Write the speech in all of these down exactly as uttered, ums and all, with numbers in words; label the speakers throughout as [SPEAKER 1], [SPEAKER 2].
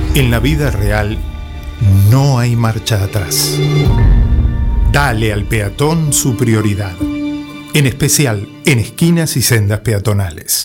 [SPEAKER 1] En la vida real no hay marcha atrás. Dale al peatón su prioridad, en especial en esquinas y sendas peatonales.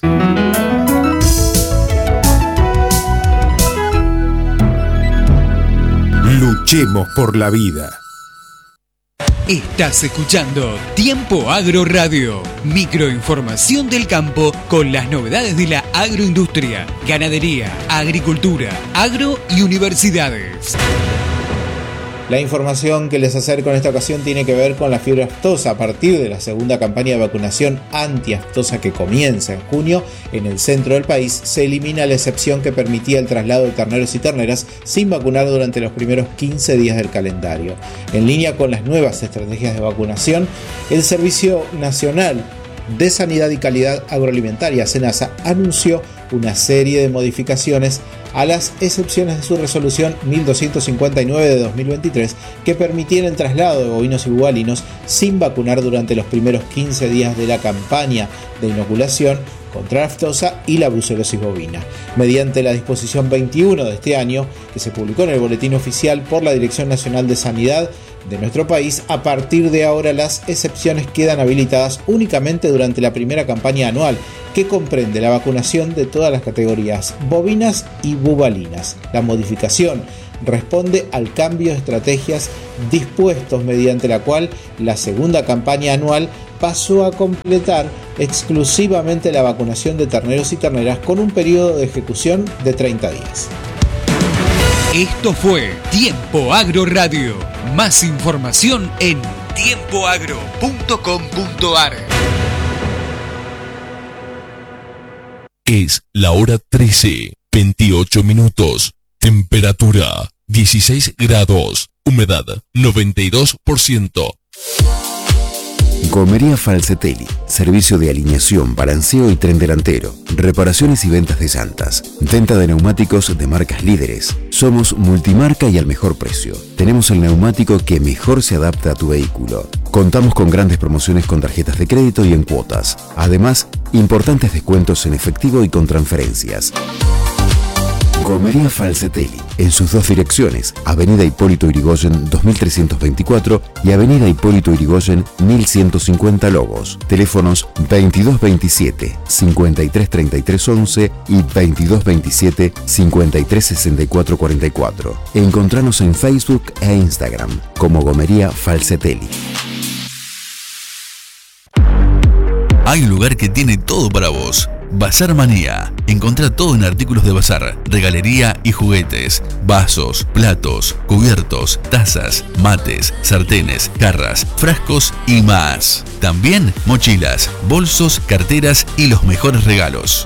[SPEAKER 1] Luchemos por la vida.
[SPEAKER 2] Estás escuchando Tiempo Agro Radio, microinformación del campo con las novedades de la agroindustria, ganadería, agricultura, agro y universidades.
[SPEAKER 3] La información que les acerco en esta ocasión tiene que ver con la fiebre aftosa. A partir de la segunda campaña de vacunación antiaftosa que comienza en junio, en el centro del país se elimina la excepción que permitía el traslado de terneros y terneras sin vacunar durante los primeros quince días del calendario. En línea con las nuevas estrategias de vacunación, el Servicio Nacional de Sanidad y Calidad Agroalimentaria, SENASA, anunció una serie de modificaciones a las excepciones de su resolución mil doscientos cincuenta y nueve de dos mil veintitrés que permitían el traslado de bovinos y bubalinos sin vacunar durante los primeros quince días de la campaña de inoculación contra la aftosa y la brucelosis bovina. Mediante la disposición veintiuno de este año, que se publicó en el Boletín Oficial por la Dirección Nacional de Sanidad de nuestro país, a partir de ahora las excepciones quedan habilitadas únicamente durante la primera campaña anual, que comprende la vacunación de todas las categorías bovinas y bubalinas. La modificación responde al cambio de estrategias dispuestos mediante la cual la segunda campaña anual pasó a completar exclusivamente la vacunación de terneros y terneras con un periodo de ejecución de treinta días.
[SPEAKER 2] Esto fue Tiempo Agro Radio. Más información en tiempo agro punto com punto a r.
[SPEAKER 4] Es la hora trece, veintiocho minutos. Temperatura dieciséis grados. Humedad noventa y dos por ciento.
[SPEAKER 5] Gomería Falcetelli, servicio de alineación, balanceo y tren delantero, reparaciones y ventas de llantas, venta de neumáticos de marcas líderes. Somos multimarca y al mejor precio. Tenemos el neumático que mejor se adapta a tu vehículo. Contamos con grandes promociones con tarjetas de crédito y en cuotas. Además, importantes descuentos en efectivo y con transferencias. Gomería Falcetelli, en sus dos direcciones, Avenida Hipólito Yrigoyen dos mil trescientos veinticuatro y Avenida Hipólito Yrigoyen mil ciento cincuenta Lobos. Teléfonos veintidós veintisiete, cincuenta y tres treinta y tres once y veintidós veintisiete, cincuenta y tres sesenta y cuatro cuarenta y cuatro. Encontranos en Facebook e Instagram como Gomería Falcetelli.
[SPEAKER 4] Hay un lugar que tiene todo para vos. Bazar Manía. Encontrá todo en artículos de bazar, regalería y juguetes, vasos, platos, cubiertos, tazas, mates, sartenes, jarras, frascos y más. También mochilas, bolsos, carteras y los mejores regalos.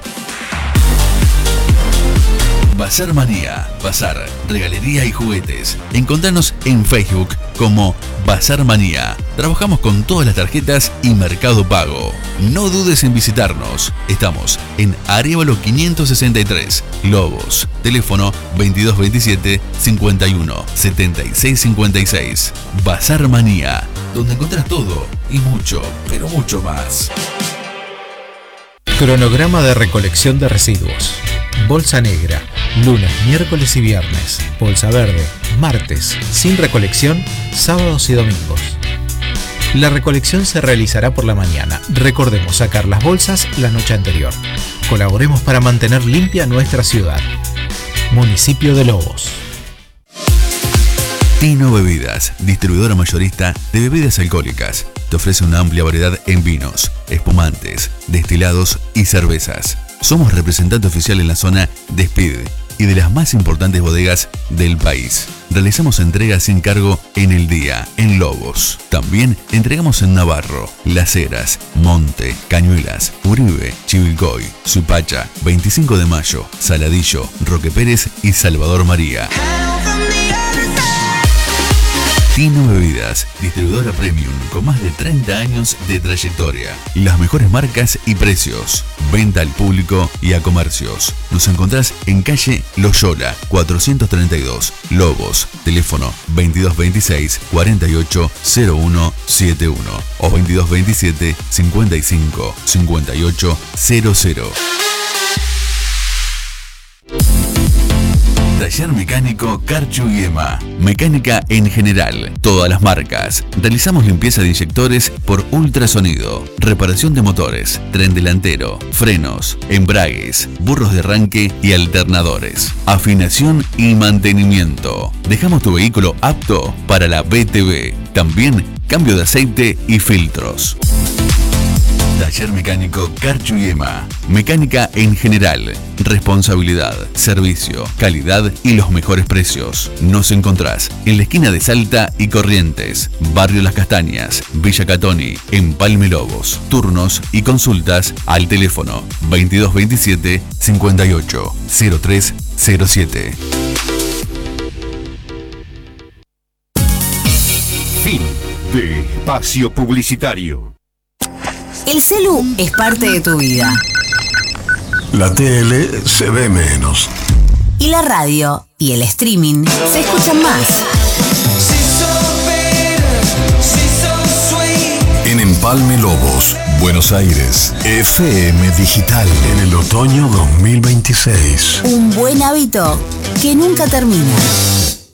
[SPEAKER 4] Bazar Manía, bazar, regalería y juguetes. Encontranos en Facebook como Bazar Manía. Trabajamos con todas las tarjetas y Mercado Pago. No dudes en visitarnos. Estamos en Arévalo quinientos sesenta y tres, Lobos. Teléfono veintidós veintisiete, cincuenta y uno, setenta y seis cincuenta y seis. Bazar Manía, donde encontrás todo y mucho, pero mucho más.
[SPEAKER 6] Cronograma de recolección de residuos. Bolsa negra, lunes, miércoles y viernes. Bolsa verde, martes, sin recolección, sábados y domingos. La recolección se realizará por la mañana. Recordemos sacar las bolsas la noche anterior. Colaboremos para mantener limpia nuestra ciudad. Municipio de Lobos.
[SPEAKER 4] Tino Bebidas, distribuidora mayorista de bebidas alcohólicas. Te ofrece una amplia variedad en vinos, espumantes, destilados y cervezas. Somos representante oficial en la zona de Speed y de las más importantes bodegas del país. Realizamos entregas sin cargo en el día, en Lobos. También entregamos en Navarro, Las Heras, Monte, Cañuelas, Uribe, Chivilcoy, Suipacha, veinticinco de mayo, Saladillo, Roque Pérez y Salvador María. Tino Bebidas, distribuidora premium con más de treinta años de trayectoria. Las mejores marcas y precios. Venta al público y a comercios. Nos encontrás en calle Loyola, cuatrocientos treinta y dos, Lobos. Teléfono veintidós veintiséis, cuarenta y ocho, cero uno setenta y uno o veintidós veintisiete, cincuenta y cinco, cincuenta y ocho, cero cero. Taller mecánico Carchu y Ema. Mecánica en general, todas las marcas. Realizamos limpieza de inyectores por ultrasonido, reparación de motores, tren delantero, frenos, embragues, burros de arranque y alternadores. Afinación y mantenimiento. Dejamos tu vehículo apto para la B T V. También cambio de aceite y filtros. Taller mecánico Carchu y Ema. Mecánica en general. Responsabilidad, servicio, calidad y los mejores precios. Nos encontrás en la esquina de Salta y Corrientes, Barrio Las Castañas, Villa Catoni, Empalme Lobos. Turnos y consultas al teléfono veintidós veintisiete cincuenta y ocho cero tres cero siete.
[SPEAKER 7] Fin de espacio publicitario.
[SPEAKER 8] El celu es parte de tu vida.
[SPEAKER 9] La tele se ve menos.
[SPEAKER 8] Y la radio y el streaming se escuchan más.
[SPEAKER 9] En Empalme Lobos, Buenos Aires, F M Digital, en el otoño dos mil veintiséis.
[SPEAKER 8] Un buen hábito que nunca termina.